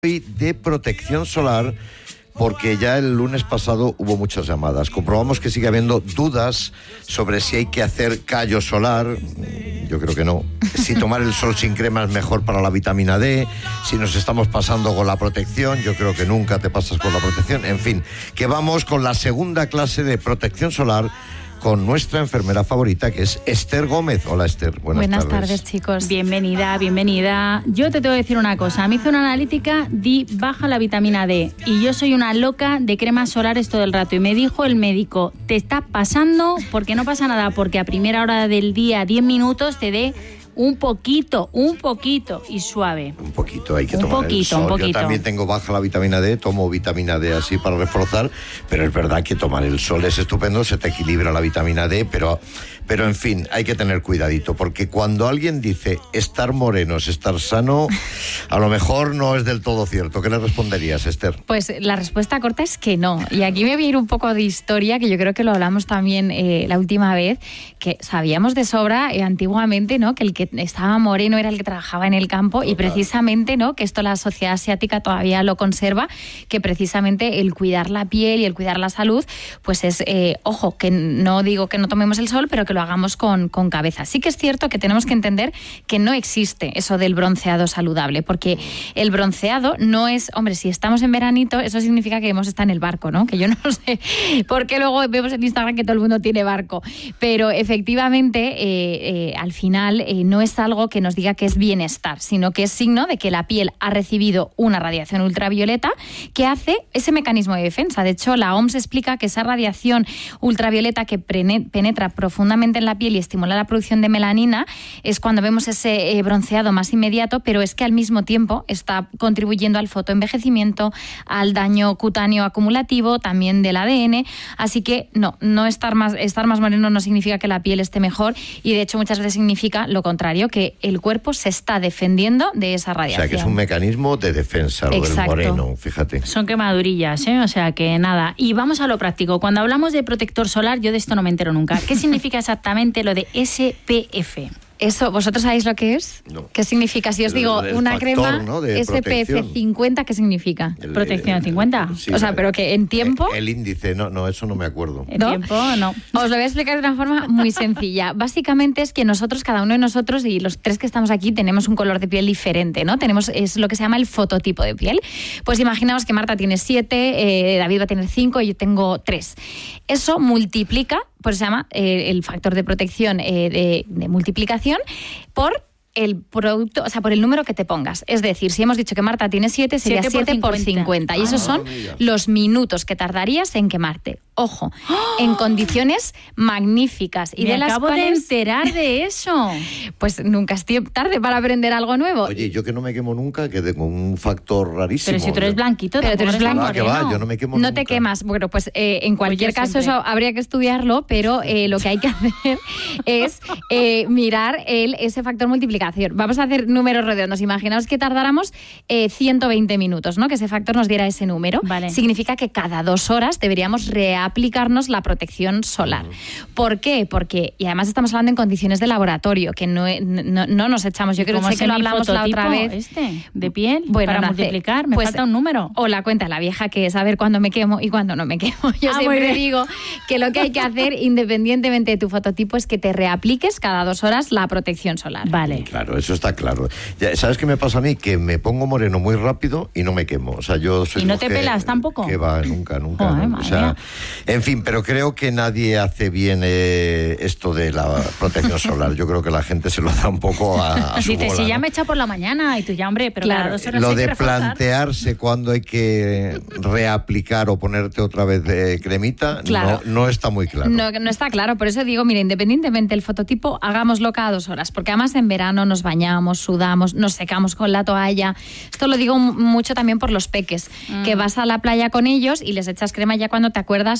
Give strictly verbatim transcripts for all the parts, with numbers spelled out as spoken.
de protección solar, porque ya el lunes pasado hubo muchas llamadas. Comprobamos que sigue habiendo dudas sobre si hay que hacer callo solar. Yo creo que no. Si tomar el sol sin crema es mejor para la vitamina D. Si nos estamos pasando con la protección, yo creo que nunca te pasas con la protección. En fin, que vamos con la segunda clase de protección solar con nuestra enfermera favorita, que es Esther Gómez. Hola, Esther. Buenas, Buenas tardes. tardes, chicos. Bienvenida, bienvenida. Yo te tengo que decir una cosa. Me hice una analítica, di baja la vitamina D. Y yo soy una loca de cremas solares todo el rato. Y me dijo el médico, te está pasando, porque no pasa nada, porque a primera hora del día, diez minutos, te dé un poquito, un poquito y suave. Un poquito, hay que un tomar poquito, el sol. un poquito. Yo también tengo baja la vitamina D, tomo vitamina D así para reforzar, pero es verdad que tomar el sol es estupendo, se te equilibra la vitamina D, pero, pero en fin, hay que tener cuidadito, porque cuando alguien dice estar moreno es estar sano, a lo mejor no es del todo cierto. ¿Qué le responderías, Esther? Pues la respuesta corta es que no. Y aquí me voy a ir un poco de historia, que yo creo que lo hablamos también eh, la última vez, que sabíamos de sobra eh, antiguamente, ¿no?, que el que estaba moreno era el que trabajaba en el campo. Total. Y precisamente, ¿no?, que esto la sociedad asiática todavía lo conserva, que precisamente el cuidar la piel y el cuidar la salud, pues es, eh, ojo, que no digo que no tomemos el sol, pero que lo hagamos con, con cabeza. Sí que es cierto que tenemos que entender que no existe eso del bronceado saludable, porque el bronceado no es, hombre, si estamos en veranito, eso significa que hemos estado en el barco, ¿no? Que yo no sé, porque luego vemos en Instagram que todo el mundo tiene barco, pero efectivamente, eh, eh, al final, eh, no es algo que nos diga que es bienestar, sino que es signo de que la piel ha recibido una radiación ultravioleta que hace ese mecanismo de defensa. De hecho, la O M S explica que esa radiación ultravioleta que penetra profundamente en la piel y estimula la producción de melanina es cuando vemos ese eh, bronceado más inmediato, pero es que al mismo tiempo está contribuyendo al fotoenvejecimiento, al daño cutáneo acumulativo, también del A D N. Así que no, no estar más, estar más moreno no significa que la piel esté mejor, y de hecho muchas veces significa lo contrario, que el cuerpo se está defendiendo de esa radiación. O sea, que es un mecanismo de defensa, lo Exacto. del moreno, fíjate. Son quemadurillas, ¿eh? O sea que nada. Y vamos a lo práctico. Cuando hablamos de protector solar, yo de esto no me entero nunca. ¿Qué significa exactamente lo de S P F? Eso, ¿vosotros sabéis lo que es? No. ¿Qué significa? Si os El- digo el una factor, crema, ¿no?, de S P F protección. cincuenta, ¿qué significa? El- Protección el- cincuenta. sí, O sea, la- pero que en tiempo... El índice, no, no, eso no me acuerdo. ¿El ¿No? tiempo? No. Os lo voy a explicar de una forma muy sencilla. Básicamente es que nosotros, cada uno de nosotros, y los tres que estamos aquí, tenemos un color de piel diferente, ¿no? Tenemos, es lo que se llama el fototipo de piel. Pues imaginaos que Marta tiene siete, eh, David va a tener cinco y yo tengo tres. Eso multiplica, pues se llama eh, el factor de protección eh, de, de multiplicación por el producto, o sea, por el número que te pongas. Es decir, si hemos dicho que Marta tiene siete, sería siete por cincuenta. Y esos son mira. los minutos que tardarías en quemarte. Ojo, en condiciones magníficas. Y Me de las acabo de cuales, enterar de eso. pues nunca es tiempo tarde para aprender algo nuevo. Oye, yo que no me quemo nunca, que tengo un factor rarísimo. Pero si tú eres blanquito, Pero tú tampoco eres blanco. Ah, que va, moreno. yo no me quemo No nunca. te quemas. Bueno, pues eh, en cualquier Pues yo caso siempre. eso habría que estudiarlo, pero eh, lo que hay que hacer es eh, mirar el, ese factor multiplicación. Vamos a hacer números redondos. Imaginaos que tardáramos eh, ciento veinte minutos, ¿no? Que ese factor nos diera ese número. Vale. Significa que cada dos horas deberíamos reaplicarnos la protección solar. ¿Por qué? Porque, y además estamos hablando en condiciones de laboratorio, que no, no, no nos echamos. Yo creo ¿Cómo sé es que lo mi hablamos la otra fototipo vez. este de piel? Bueno, para no hace- multiplicar, me pues, falta un número. O la cuenta la vieja, que es saber cuándo me quemo y cuándo no me quemo. Yo Ah, muy siempre bien. digo que lo que hay que hacer, independientemente de tu fototipo, es que te reapliques cada dos horas la protección solar. Vale. Claro, eso está claro. Ya, ¿sabes qué me pasa a mí? Que me pongo moreno muy rápido y no me quemo. O sea, yo soy ¿Y no lo te que- pelas tampoco? Que va, nunca, nunca. Joder, ¿no? O madre sea, mía. en fin, pero creo que nadie hace bien eh, esto de la protección solar. Yo creo que la gente se lo da un poco a, a su Dices, bola, si ya ¿no? me echa por la mañana, y tú ya, hombre, pero Claro. cada dos horas Lo hay que de reforzar. plantearse cuándo hay que reaplicar o ponerte otra vez de cremita, Claro. no, no está muy claro. No, no está claro, por eso digo, mira, independientemente del fototipo, hagámoslo cada dos horas, porque además en verano nos bañamos, sudamos, nos secamos con la toalla. Esto lo digo m- mucho también por los peques, Mm. que vas a la playa con ellos y les echas crema ya cuando te acuerdas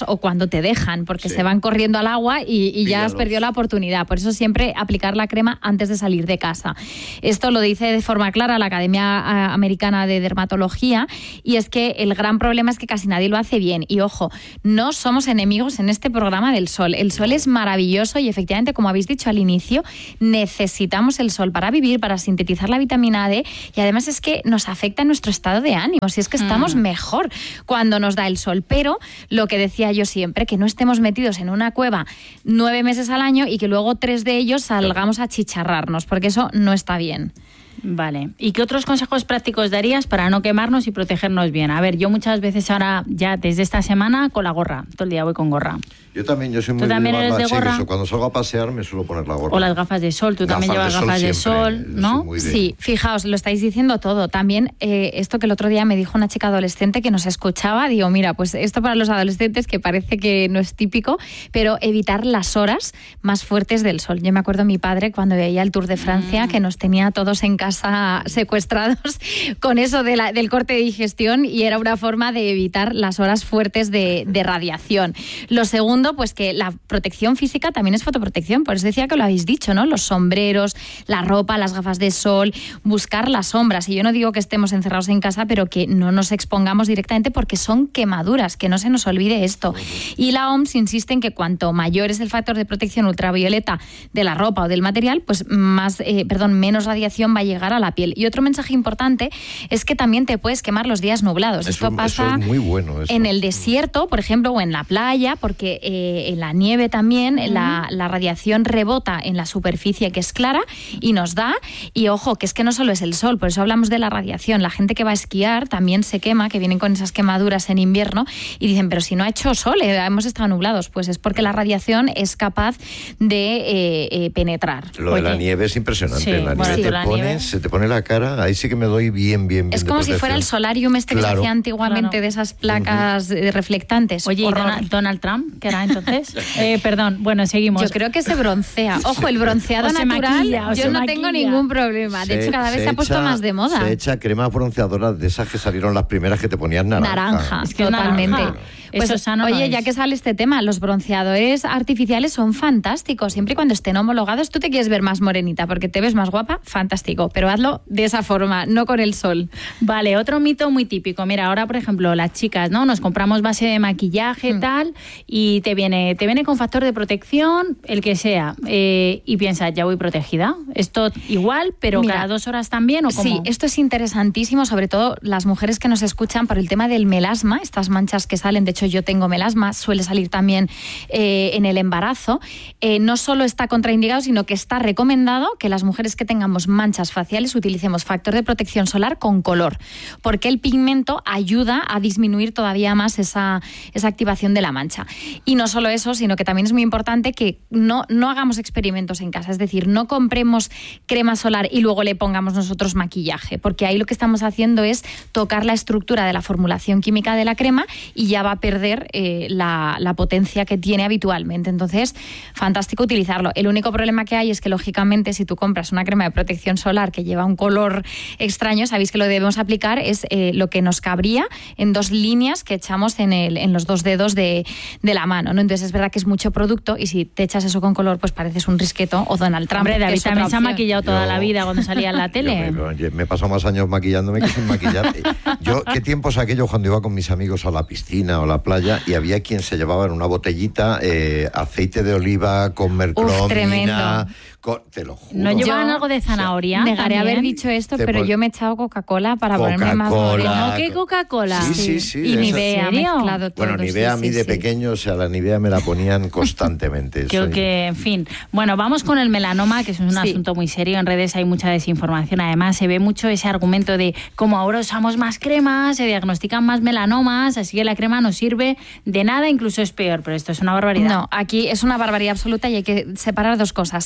necesitas o cuando te dejan, porque Sí. se van corriendo al agua y, y ya has Píllalos. perdido la oportunidad. Por eso siempre aplicar la crema antes de salir de casa. Esto lo dice de forma clara la Academia ah, Americana de Dermatología, y es que el gran problema es que casi nadie lo hace bien. Y ojo, no somos enemigos en este programa del sol. El sol es maravilloso y efectivamente, como habéis dicho al inicio, necesitamos el sol para vivir, para sintetizar la vitamina D, y además es que nos afecta en nuestro estado de ánimo, si es que estamos Mm. mejor cuando nos da el sol. Pero lo que decía yo siempre, que no estemos metidos en una cueva nueve meses al año y que luego tres de ellos salgamos a chicharrarnos, porque eso no está bien. Vale. ¿Y qué otros consejos prácticos darías para no quemarnos y protegernos bien? A ver, yo muchas veces ahora, ya desde esta semana, con la gorra. Todo el día voy con gorra. Yo también, yo soy muy ¿Tú también eres de sí, gorra? eso, cuando salgo a pasear me suelo poner la gorra. O las gafas de sol. Tú también llevas gafas de sol, siempre, yo ¿no? soy muy de- Sí, fijaos, lo estáis diciendo todo. También eh, esto que el otro día me dijo una chica adolescente que nos escuchaba, digo, mira, pues esto para los adolescentes que parece que no es típico, pero evitar las horas más fuertes del sol. Yo me acuerdo de mi padre cuando veía el Tour de Francia, Mm. que nos tenía a todos en casa secuestrados con eso de la- del corte de digestión, y era una forma de evitar las horas fuertes de, de radiación. Lo segundo, pues que la protección física también es fotoprotección, por eso decía que lo habéis dicho, ¿no? Los sombreros, la ropa, las gafas de sol, buscar las sombras. Y yo no digo que estemos encerrados en casa, pero que no nos expongamos directamente porque son quemaduras, que no se nos olvide esto. Y la O M S insiste en que cuanto mayor es el factor de protección ultravioleta de la ropa o del material, pues más, eh, perdón, menos radiación va a llegar a la piel. Y otro mensaje importante es que también te puedes quemar los días nublados. Eso- Esto pasa eso es muy bueno, eso. en el desierto, por ejemplo, o en la playa, porque eh, en la nieve también la, la radiación rebota en la superficie, que es clara, y nos da. Y ojo, que es que no solo es el sol, por eso hablamos de la radiación. La gente que va a esquiar también se quema, que vienen con esas quemaduras en invierno y dicen, pero si no ha hecho sol, eh, hemos estado nublados. Pues es porque la radiación es capaz de eh, eh, penetrar. Lo de la Oye. nieve es impresionante. Sí, la bueno, nieve sí, te la pones, nieve. se te pone la cara, ahí sí que me doy bien, bien, bien. Es de como si fuera el protección. solarium este que Claro. se hacía antiguamente, Claro. de esas placas eh, reflectantes. Oye, ¿y Horror. Donald, Donald Trump? ¿Qué era entonces? eh, perdón, bueno, seguimos. Yo creo que se broncea. Ojo, el bronceado O se natural, maquilla, o yo se no maquilla. tengo ningún problema. De hecho, cada vez se, ha puesto echa- más de moda. Se echa cremas bronceadoras de esas que salieron las primeras que te ponían naranja. Naranja, Es que es totalmente. naranja. Pues, Eso sano no oye, es. ya que sale este tema, los bronceadores artificiales son fantásticos. Siempre y cuando estén homologados, tú te quieres ver más morenita porque te ves más guapa, fantástico. Pero hazlo de esa forma, no con el sol. Vale, otro mito muy típico. Mira, ahora, por ejemplo, las chicas, ¿no? Nos compramos base de maquillaje, Mm. tal, y te viene, te viene con factor de protección, el que sea, eh, y piensas, ya voy protegida. Esto igual, pero Mira, cada dos horas también, ¿o cómo? Sí, esto es interesantísimo, sobre todo las mujeres que nos escuchan por el tema del melasma, estas manchas que salen. De hecho, yo tengo melasma, suele salir también eh, en el embarazo. Eh, no solo está contraindicado, sino que está recomendado que las mujeres que tengamos manchas faciales utilicemos factor de protección solar con color, porque el pigmento ayuda a disminuir todavía más esa, esa activación de la mancha. Y no solo eso, sino que también es muy importante que no, no hagamos experimentos en casa, es decir, no compremos crema solar y luego le pongamos nosotros maquillaje, porque ahí lo que estamos haciendo es tocar la estructura de la formulación química de la crema y ya va a perder eh, la, la potencia que tiene habitualmente. Entonces, fantástico utilizarlo. El único problema que hay es que, lógicamente, si tú compras una crema de protección solar que lleva un color extraño, sabéis que lo debemos aplicar es eh, lo que nos cabría en dos líneas que echamos en, el, en los dos dedos de, de la mano, ¿no? Entonces, es verdad que es mucho producto y si te echas eso con color, pues pareces un risqueto o Donald Trump. Hombre, que David es otra también se ha opción. maquillado toda Yo- la vida cuando salía en la tele. Yo me, me he pasado más años maquillándome que sin maquillar. Yo, ¿qué tiempos aquellos cuando iba con mis amigos a la piscina o a la playa y había quien se llevaba en una botellita eh, aceite de oliva con mercromina? tremendo. con- te lo juro. ¿No llevaban Yo- algo de zanahoria? Negaré también? haber dicho esto, Te pero pon- yo me he echado Coca-Cola para ponerme más Coca-Cola. morena. ¿No que Coca-Cola? Sí, sí, sí. Y esa- Nivea ¿En serio? mezclado todo. Bueno, Nivea a sí, mí sí, de sí. pequeño, o sea, la Nivea me la ponían constantemente. Creo Soy- que, en fin. Bueno, vamos con el melanoma, que es un Sí. asunto muy serio. En redes hay mucha desinformación. Además, se ve mucho ese argumento de como ahora usamos más cremas, se diagnostican más melanomas, así que la crema no sirve de nada, incluso es peor. Pero esto es una barbaridad. No, aquí es una barbaridad absoluta y hay que separar dos cosas, que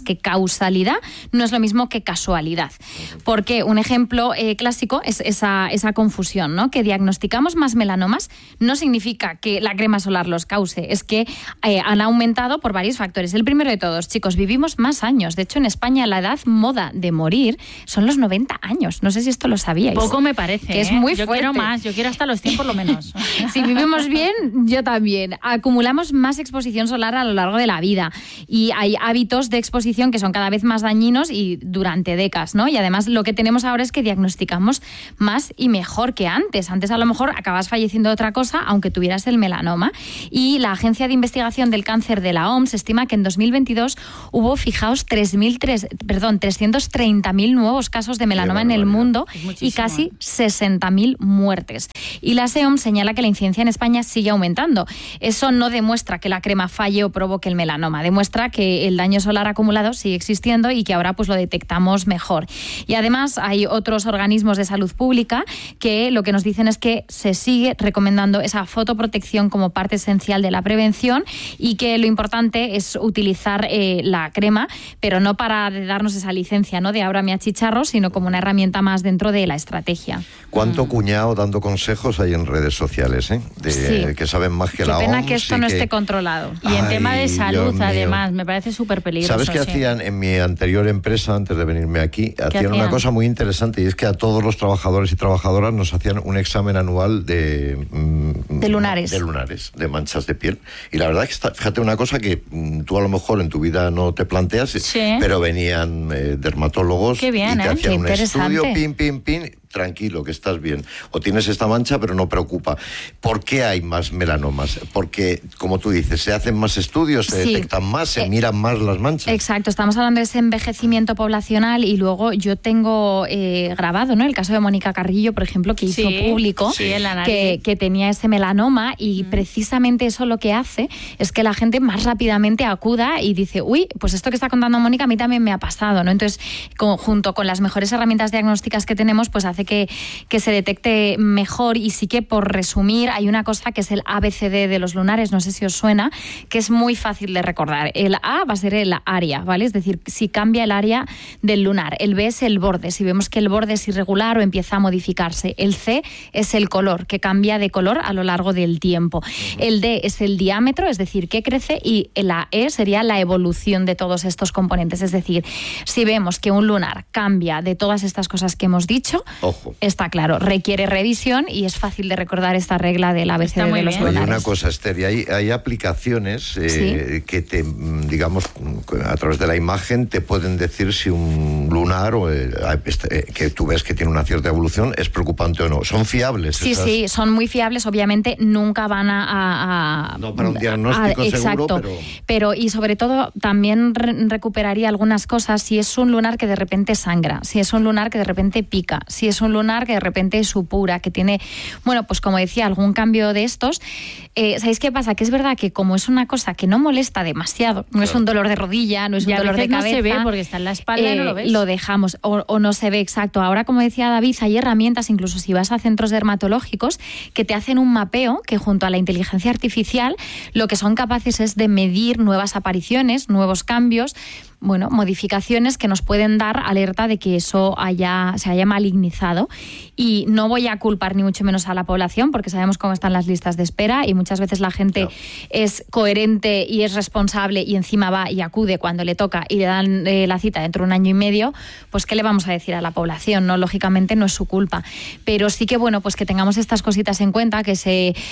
causalidad no es lo mismo que casualidad. Porque un ejemplo eh, clásico es esa, esa confusión, ¿no? Que diagnosticamos más melanomas no significa que la crema solar los cause, es que eh, han aumentado por varios factores. El primero de todos, chicos, vivimos más años. De hecho, en España la edad moda de morir son los noventa años. No sé si esto lo sabíais. Poco me parece. Que es ¿eh? muy yo fuerte. Yo quiero más, yo quiero hasta los cien por lo menos. Si vivimos bien, yo también. Acumulamos más exposición solar a lo largo de la vida y hay hábitos de exposición que son cada vez más dañinos y durante décadas, ¿no? Y además lo que tenemos ahora es que diagnosticamos más y mejor que antes. Antes a lo mejor acabas falleciendo de otra cosa aunque tuvieras el melanoma. Y la Agencia de Investigación del Cáncer de la O M S estima que en dos mil veintidós hubo, fijaos, tres mil tres, perdón, trescientos treinta mil nuevos casos de melanoma en el mundo y casi sesenta mil muertes. Y la S E O M señala que la incidencia en España sigue aumentando. Eso no demuestra que la crema falle o provoque el melanoma, demuestra que el daño solar acumulado sigue existiendo y que ahora pues lo detectamos mejor. Y además hay otros organismos de salud pública que lo que nos dicen es que se sigue recomendando esa fotoprotección como parte esencial de la prevención y que lo importante es utilizar eh, la crema, pero no para darnos esa licencia, ¿no?, de ahora me achicharro, sino como una herramienta más dentro de la estrategia. ¿Cuánto mm. cuñado dando consejos hay en redes sociales, eh? De, sí. Que saben más que Qué la O M S. Qué pena que esto no que... esté controlado. Y en Ay, tema de salud, además, mío. me parece súper peligroso. ¿Sabes qué sí. hacían en mi anterior empresa, antes de venirme aquí? Hacían, hacían una cosa muy interesante y es que a todos los trabajadores y trabajadoras nos hacían un examen anual de... Mm, de lunares. De lunares, de manchas de piel. Y la verdad es que, está, fíjate, una cosa que mm, tú a lo mejor en tu vida no te planteas, sí. pero venían eh, dermatólogos Qué bien, y te ¿eh? hacían Qué un interesante. estudio, pin, pin, pin... tranquilo, que estás bien. O tienes esta mancha, pero no preocupa. ¿Por qué hay más melanomas? Porque, como tú dices, se hacen más estudios, se sí. detectan más, se eh, miran más las manchas. Exacto, estamos hablando de ese envejecimiento poblacional y luego yo tengo eh, grabado, ¿no?, el caso de Mónica Carrillo, por ejemplo, que hizo sí, público sí, que, que tenía ese melanoma y mm. precisamente eso lo que hace es que la gente más rápidamente acuda y dice, uy, pues esto que está contando Mónica a mí también me ha pasado, ¿no? Entonces, con, junto con las mejores herramientas diagnósticas que tenemos, pues hace que, que se detecte mejor. Y sí que, por resumir, hay una cosa que es el A B C D de los lunares, no sé si os suena, que es muy fácil de recordar. El A va a ser el área, ¿vale? Es decir, si cambia el área del lunar. El B es el borde, si vemos que el borde es irregular o empieza a modificarse. El C es el color, que cambia de color a lo largo del tiempo. El D es el diámetro, es decir, que crece, y la E sería la evolución de todos estos componentes. Es decir, si vemos que un lunar cambia de todas estas cosas que hemos dicho, ojo, está claro, requiere revisión y es fácil de recordar esta regla del A B C D de los lunares. Oye, una cosa, Esther, y hay, hay aplicaciones eh, ¿sí? que te, digamos, a través de la imagen te pueden decir si un lunar o eh, que tú ves que tiene una cierta evolución es preocupante o no. ¿Son fiables? Sí, esas? sí, son muy fiables. Obviamente nunca van a... a, a no para un diagnóstico a, seguro, exacto, pero... pero... Y sobre todo también re recuperaría algunas cosas si es un lunar que de repente sangra, si es un lunar que de repente pica, si es un lunar que de repente supura, que tiene, bueno, pues como decía, algún cambio de estos. Eh, ¿Sabéis qué pasa? Que es verdad que como es una cosa que no molesta demasiado, no claro. es un dolor de rodilla, no es y un dolor de cabeza. No se ve porque está en la espalda eh, y no lo ves. Lo dejamos, o, o no se ve, exacto. Ahora, como decía David, hay herramientas, incluso si vas a centros dermatológicos, que te hacen un mapeo que junto a la inteligencia artificial lo que son capaces es de medir nuevas apariciones, nuevos cambios, bueno, modificaciones que nos pueden dar alerta de que eso haya, se haya malignizado. Y no voy a culpar ni mucho menos a la población, porque sabemos cómo están las listas de espera y muchas veces la gente no. es coherente y es responsable y encima va y acude cuando le toca y le dan eh, la cita dentro de un año y medio. Pues ¿qué le vamos a decir a la población? No, lógicamente no es su culpa, pero sí que bueno, pues que tengamos estas cositas en cuenta, que se eh,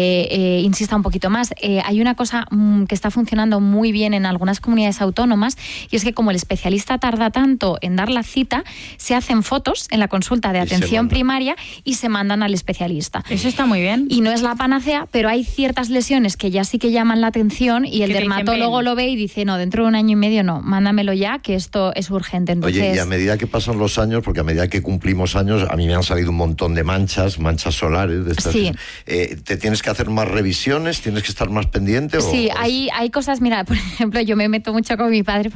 eh, insista un poquito más. Eh, hay una cosa mm, que está funcionando muy bien en algunas comunidades autónomas, y es que como el especialista tarda tanto en dar la cita, se hacen fotos en la consulta de atención primaria y se mandan al especialista. Eso está muy bien. Y no es la panacea, pero hay ciertas lesiones que ya sí que llaman la atención y el dermatólogo lo ve y dice, no, dentro de un año y medio no, mándamelo ya, que esto es urgente. Entonces... Oye, y a medida que pasan los años, porque a medida que cumplimos años, a mí me han salido un montón de manchas, manchas solares. De estas, sí. eh, ¿Te tienes que hacer más revisiones? ¿Tienes que estar más pendiente? Sí, o... hay, hay cosas, mira, por ejemplo, yo me meto mucho con mi padre porque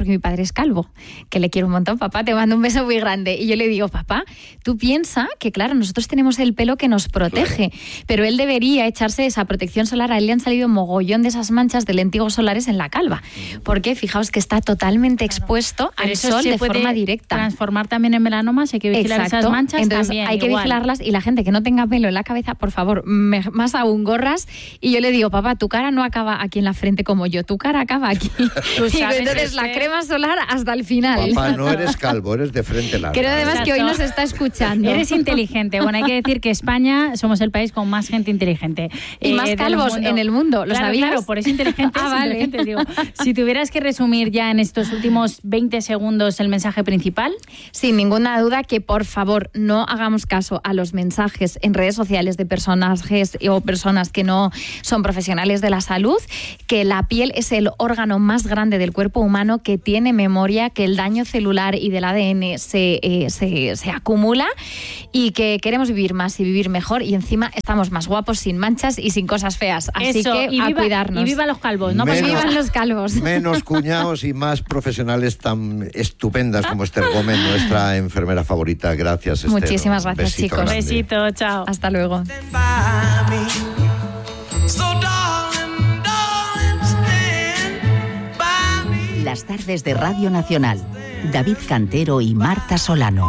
porque mi padre es calvo, que le quiero un montón. Papá, te mando un beso muy grande. Y yo le digo, papá, tú piensa que, claro, nosotros tenemos el pelo que nos protege, pero él debería echarse esa protección solar. A él le han salido mogollón de esas manchas de lentigos solares en la calva, porque fijaos que está totalmente expuesto Pero al eso sol se de puede forma directa. transformar también en melanomas, hay que vigilar Exacto. esas manchas. Entonces también, hay que igual. vigilarlas, y la gente que no tenga pelo en la cabeza, por favor, me, más aún gorras. Y yo le digo, papá, tu cara no acaba aquí en la frente como yo, tu cara acaba aquí. Tú Y sabes entonces que- la crema solar hasta el final. Papá, no eres calvo, eres de frente larga. Creo además que hoy Exacto. nos está escuchando. Eres inteligente. Bueno, hay que decir que España somos el país con más gente inteligente. Y más del calvos en el mundo, ¿lo claro, sabías? Claro, por eso inteligente. Ah, es vale. inteligente, digo. Si tuvieras que resumir ya en estos últimos veinte segundos el mensaje principal. Sin ninguna duda que, por favor, no hagamos caso a los mensajes en redes sociales de personajes o personas que no son profesionales de la salud, que la piel es el órgano más grande del cuerpo humano, que tiene memoria, que el daño celular y del A D N se, eh, se, se acumula, y que queremos vivir más y vivir mejor, y encima estamos más guapos, sin manchas y sin cosas feas. Así Eso, que y a viva, cuidarnos. Y viva los calvos, ¿no? Menos- Pues viva- Vivan los calvos. Menos cuñados y más profesionales tan estupendas como Esther Gómez, nuestra enfermera favorita. Gracias, Esther. Muchísimas gracias, Besito chicos. grande. Besito, chao. Hasta luego. by me. So darling, darling, stand by me. Las tardes de Radio Nacional. David Cantero y Marta Solano.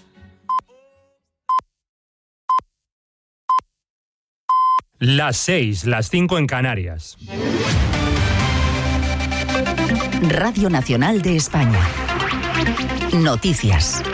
Las seis, las cinco en Canarias. Radio Nacional de España. Noticias.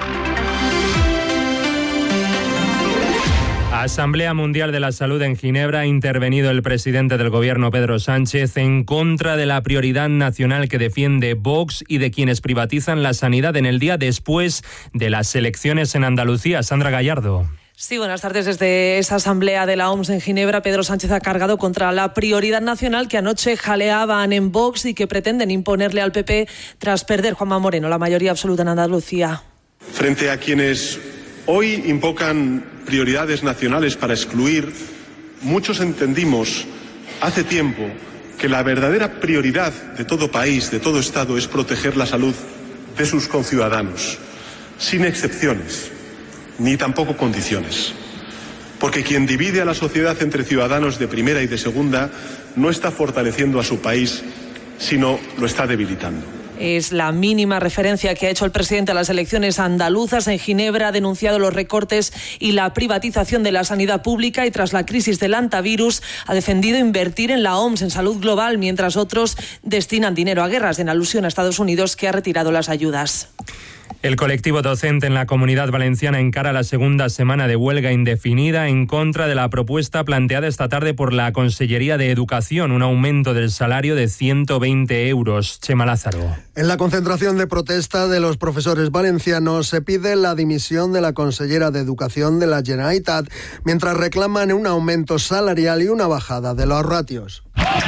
Asamblea Mundial de la Salud en Ginebra. Ha intervenido el presidente del gobierno, Pedro Sánchez, en contra de la prioridad nacional que defiende Vox y de quienes privatizan la sanidad en el día después de las elecciones en Andalucía. Sandra Gallardo. Sí, buenas tardes. Desde esa asamblea de la O M S en Ginebra, Pedro Sánchez ha cargado contra la prioridad nacional que anoche jaleaban en Vox y que pretenden imponerle al P P tras perder Juanma Moreno la mayoría absoluta en Andalucía. Frente a quienes hoy invocan prioridades nacionales para excluir, muchos entendimos hace tiempo que la verdadera prioridad de todo país, de todo Estado, es proteger la salud de sus conciudadanos, sin excepciones, ni tampoco condiciones. Porque quien divide a la sociedad entre ciudadanos de primera y de segunda no está fortaleciendo a su país, sino lo está debilitando. Es la mínima referencia que ha hecho el presidente a las elecciones andaluzas. En Ginebra ha denunciado los recortes y la privatización de la sanidad pública, y tras la crisis del antivirus ha defendido invertir en la O M S, en salud global, mientras otros destinan dinero a guerras, en alusión a Estados Unidos, que ha retirado las ayudas. El colectivo docente en la Comunidad Valenciana encara la segunda semana de huelga indefinida en contra de la propuesta planteada esta tarde por la Consellería de Educación, un aumento del salario de ciento veinte euros. Chema Lázaro. En la concentración de protesta de los profesores valencianos se pide la dimisión de la consellera de Educación de la Generalitat, mientras reclaman un aumento salarial y una bajada de los ratios.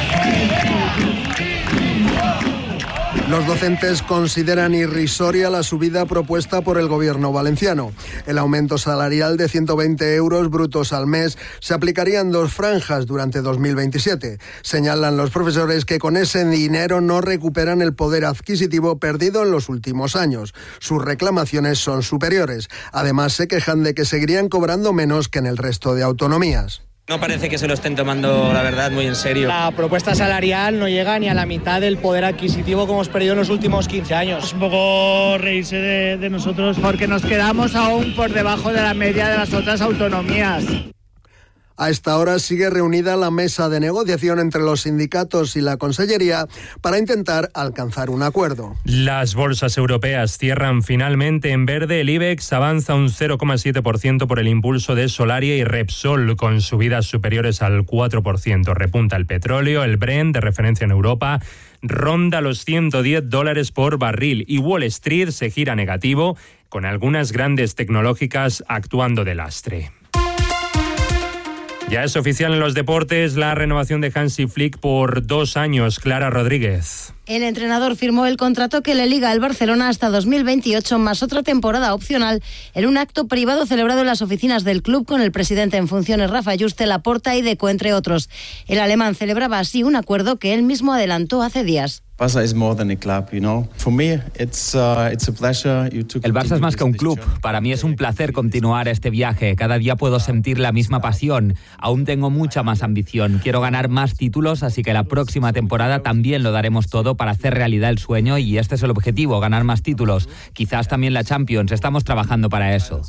Los docentes consideran irrisoria la subida propuesta por el gobierno valenciano. El aumento salarial de ciento veinte euros brutos al mes se aplicaría en dos franjas durante dos mil veintisiete. Señalan los profesores que con ese dinero no recuperan el poder adquisitivo perdido en los últimos años. Sus reclamaciones son superiores. Además, se quejan de que seguirían cobrando menos que en el resto de autonomías. No parece que se lo estén tomando, la verdad, muy en serio. La propuesta salarial no llega ni a la mitad del poder adquisitivo que hemos perdido en los últimos quince años. Es un poco reírse de, de nosotros porque nos quedamos aún por debajo de la media de las otras autonomías. A esta hora sigue reunida la mesa de negociación entre los sindicatos y la Consellería para intentar alcanzar un acuerdo. Las bolsas europeas cierran finalmente en verde. El IBEX avanza un cero coma siete por ciento por el impulso de Solaria y Repsol, con subidas superiores al cuatro por ciento. Repunta el petróleo. El Brent, de referencia en Europa, ronda los ciento diez dólares por barril, y Wall Street se gira negativo, con algunas grandes tecnológicas actuando de lastre. Ya es oficial en los deportes la renovación de Hansi Flick por dos años. Clara Rodríguez. El entrenador firmó el contrato que le liga al Barcelona hasta dos mil veintiocho, más otra temporada opcional, en un acto privado celebrado en las oficinas del club con el presidente en funciones, Rafa Juste, Laporta y Deco, entre otros. El alemán celebraba así un acuerdo que él mismo adelantó hace días. Barça is more than a club, you know. For me, it's uh, it's a pleasure. El Barça es más que un club. Para mí es un placer continuar este viaje. Cada día puedo sentir la misma pasión. Aún tengo mucha más ambición. Quiero ganar más títulos, así que la próxima temporada también lo daremos todo para hacer realidad el sueño y este es el objetivo, ganar más títulos. Quizás también la Champions. Estamos trabajando para eso.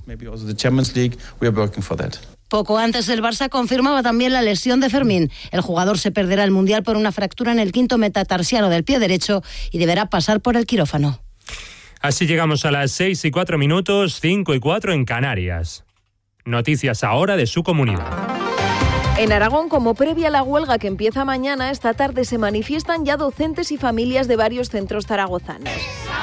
Poco antes el Barça confirmaba también la lesión de Fermín. El jugador se perderá el Mundial por una fractura en el quinto metatarsiano del pie derecho y deberá pasar por el quirófano. Así llegamos a las seis y cuatro minutos, cinco y cuatro en Canarias. Noticias ahora de su comunidad. En Aragón, como previa a la huelga que empieza mañana, esta tarde se manifiestan ya docentes y familias de varios centros zaragozanos.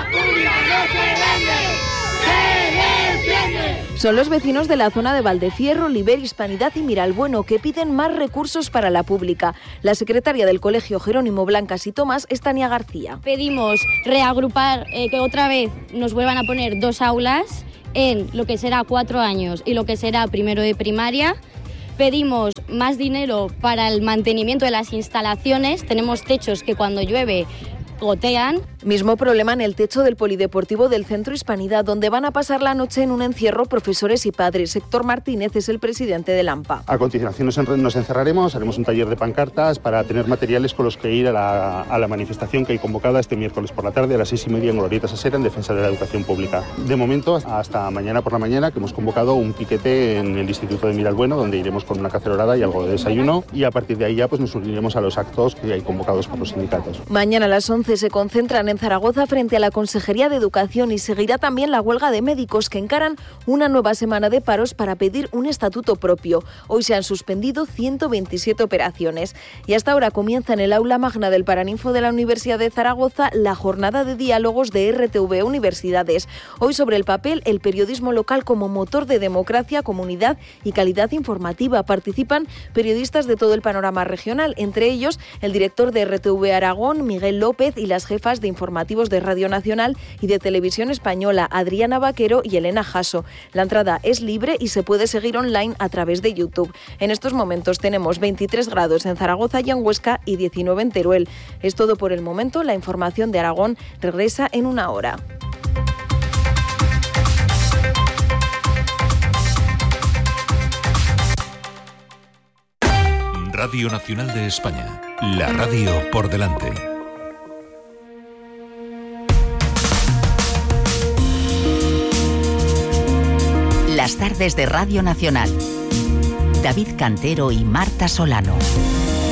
Son los vecinos de la zona de Valdefierro, Liber, Hispanidad y Miralbueno que piden más recursos para la pública. La secretaria del Colegio Jerónimo Blancas y Tomás es Tania García. Pedimos reagrupar, eh, que otra vez nos vuelvan a poner dos aulas en lo que será cuatro años y lo que será primero de primaria. Pedimos más dinero para el mantenimiento de las instalaciones. Tenemos techos que cuando llueve gotean. Mismo problema en el techo del polideportivo del Centro Hispanidad, donde van a pasar la noche en un encierro profesores y padres. Héctor Martínez es el presidente del AMPA. A continuación nos, en, nos encerraremos, haremos un taller de pancartas para tener materiales con los que ir a la, a la manifestación que hay convocada este miércoles por la tarde a las seis y media en Glorieta Sasera en defensa de la educación pública. De momento, hasta mañana por la mañana, que hemos convocado un piquete en el Instituto de Miralbueno, donde iremos con una cacerolada y algo de desayuno, y a partir de ahí ya pues nos uniremos a los actos que hay convocados por los sindicatos. Mañana a las once se concentran en Zaragoza frente a la Consejería de Educación y seguirá también la huelga de médicos que encaran una nueva semana de paros para pedir un estatuto propio. Hoy se han suspendido ciento veintisiete operaciones y hasta ahora comienza en el aula magna del Paraninfo de la Universidad de Zaragoza la jornada de diálogos de R T V Universidades. Hoy sobre el papel el periodismo local como motor de democracia, comunidad y calidad informativa. Participan periodistas de todo el panorama regional, entre ellos el director de R T V Aragón, Miguel López, y las jefas de informativos de Radio Nacional y de Televisión Española, Adriana Vaquero y Elena Jasso. La entrada es libre y se puede seguir online a través de YouTube. En estos momentos tenemos veintitrés grados en Zaragoza y en Huesca y diecinueve en Teruel. Es todo por el momento. La información de Aragón regresa en una hora. Radio Nacional de España. La radio por delante. Las tardes de Radio Nacional. David Cantero y Marta Solano.